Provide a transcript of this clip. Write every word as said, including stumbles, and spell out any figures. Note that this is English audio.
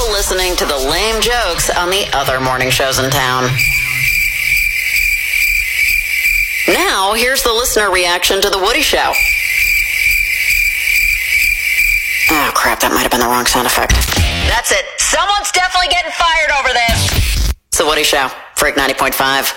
still listening to the lame jokes on the other morning shows in town. Now, here's the listener reaction to The Woody Show. Oh, crap, that might have been the wrong sound effect. That's it. Someone's definitely getting fired over this. It's The Woody Show, Freak ninety point five.